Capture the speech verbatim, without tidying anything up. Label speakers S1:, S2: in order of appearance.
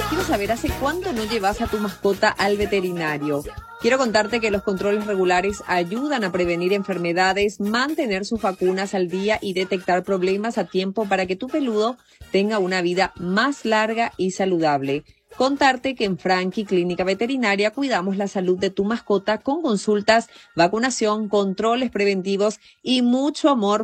S1: Quiero saber, ¿hace cuánto no llevas a tu mascota al veterinario? Quiero contarte que los controles regulares ayudan a prevenir enfermedades, mantener sus vacunas al día y detectar problemas a tiempo para que tu peludo tenga una vida más larga y saludable. Contarte que en Frankie Clínica Veterinaria cuidamos la salud de tu mascota con consultas, vacunación, controles preventivos y mucho amor